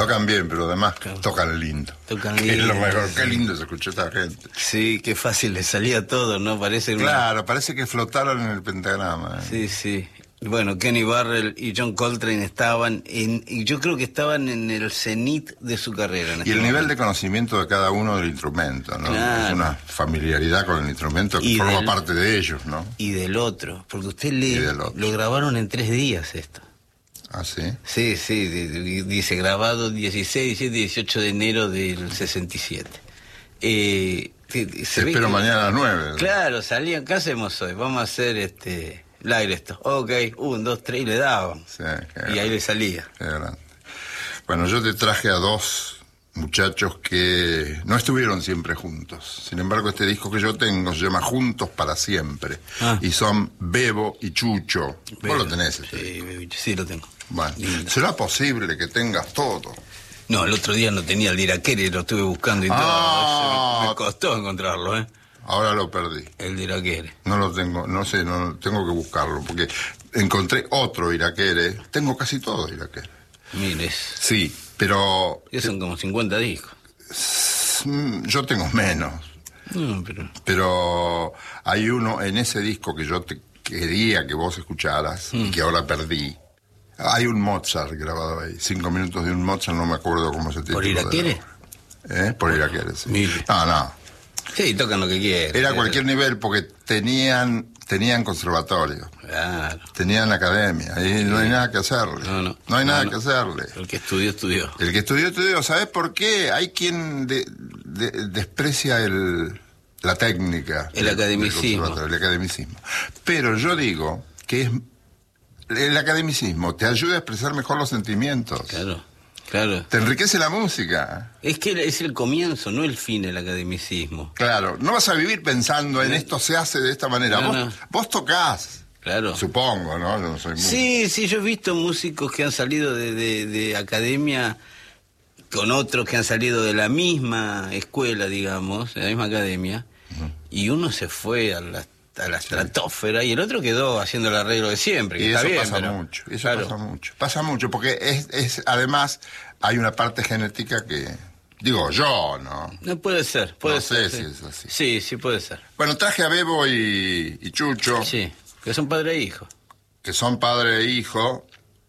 Tocan bien, pero además Claro. tocan lindo. Tocan Que lindo, es lo mejor. sí. Qué lindo se escuchó esta gente. Sí, qué fácil le salía todo, ¿no? Parece Claro, parece que flotaron en el pentagrama. Sí, sí. Bueno, Kenny Barrell y John Coltrane estaban y yo creo que estaban en el cenit de su carrera. Y el nivel de conocimiento de cada uno del instrumento, ¿no? Claro. Es una familiaridad con el instrumento que Y forma del- parte de ellos, ¿no? Y del otro, porque usted Y del otro. lo grabaron en 3 días esto. ¿Ah, sí? Sí, sí, dice grabado 16, 17, 18 de enero del 67. Te Se ve espero que- mañana a las 9. ¿no? Claro, salían, ¿qué hacemos hoy? Vamos a hacer el aire esto. Ok, 1, 2, 3 y le daban. Sí, Y ahí le salía. qué grande. Bueno, yo te traje a dos muchachos que no estuvieron siempre juntos. Sin embargo, este disco que yo tengo se llama Juntos para Siempre. Ah. Y son Bebo y Chucho. Vos lo tenés. Sí, sí, lo tengo. Bueno, Lindo. ¿será posible que tengas todo? No, el otro día no tenía el Diraquere, lo estuve buscando y Ah. todo. Me costó encontrarlo, ¿eh? Ahora lo perdí. El Diraquere. No lo tengo, no sé, no tengo que buscarlo, porque encontré otro Iraquere. Tengo casi todo Iraquere. Mire, Sí, pero son como 50 discos. yo tengo menos. No, Pero hay uno en ese disco que yo te quería que vos escucharas y que ahora perdí. Hay un Mozart grabado ahí, 5 minutos de un Mozart, no me acuerdo cómo se titula. ¿Por Iraquere? Por Iraquere, sí. Mire. No. Sí, tocan lo que quieran. Era cualquier nivel porque tenían conservatorio, Claro. tenían academia, y no hay nada que hacerle. No hay nada que hacerle. El que estudió, estudió. El que estudió, ¿sabes por qué? Hay quien desprecia la técnica. El academicismo. del conservatorio, el academicismo. Pero yo digo que el academicismo te ayuda a expresar mejor los sentimientos. Claro, claro. Te enriquece la música. Es que es el comienzo, no el fin, el academicismo. Claro, no vas a vivir pensando en esto se hace de esta manera. No. Vos tocás. Claro. Supongo, ¿no? Yo no soy músico. Sí, yo he visto músicos que han salido de academia con otros que han salido de la misma escuela, digamos, de la misma academia, y uno se fue a la estratosfera y el otro quedó haciendo el arreglo de siempre, que Y está eso bien, pasa pero- mucho, eso claro. pasa mucho. Pasa mucho, porque además hay una parte genética que, digo yo, ¿no? No puede ser, puede No ser. sé sí. si es así. Sí, sí puede ser. Bueno, traje a Bebo y Chucho, Sí, que son padre e hijo. que son padre e hijo.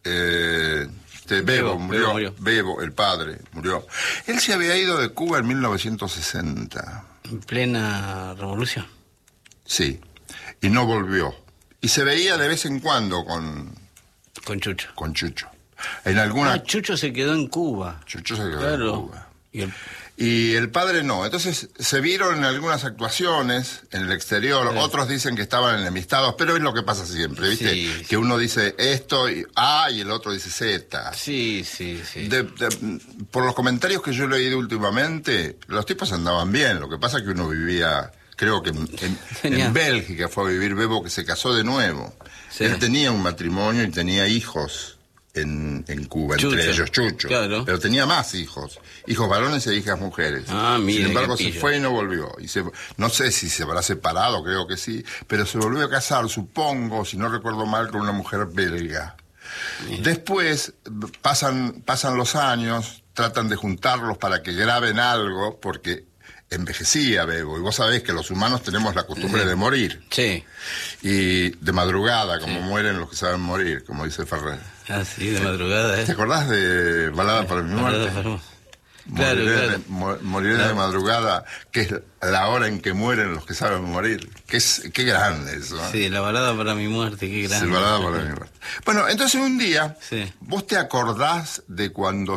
Bebo murió. Bebo, el padre, murió. Él se había ido de Cuba en 1960. En plena revolución. Sí, y no volvió. Y se veía de vez en cuando con Con Chucho. En alguna... Chucho se quedó en Cuba. Chucho se quedó Claro. en Cuba. Y Y el padre no. Entonces se vieron en algunas actuaciones en el exterior. Sí. Otros dicen que estaban enemistados, pero es lo que pasa siempre, ¿viste? Sí. Que uno dice esto y A y el otro dice Z. sí. Por los comentarios que yo he leído últimamente, los tipos andaban bien. Lo que pasa es que uno vivía, creo que Tenía- en Bélgica fue a vivir Bebo, que se casó de nuevo. Sí. Él tenía un matrimonio y tenía hijos en Cuba, Chucho. entre ellos Chucho. Claro. Pero tenía más hijos varones e hijas mujeres. Ah, mire, Sin embargo, qué se pillo. fue y no volvió. No sé si se habrá separado, creo que sí, pero se volvió a casar, supongo, si no recuerdo mal, con una mujer belga. Después pasan los años, tratan de juntarlos para que graben algo, porque envejecía Bebo, y vos sabés que los humanos tenemos la costumbre de morir, sí. y de madrugada, como mueren los que saben morir, como dice Ferrer. Así de madrugada, ¿Te acordás de Balada para mi muerte? Claro, claro. Moriré de madrugada, que es la hora en que mueren los que saben morir. Qué grande eso. ¿Eh? Sí, la balada para mi muerte, qué grande. Sí, Balada para mi muerte. Bueno, entonces un día, Sí. ¿vos te acordás de cuando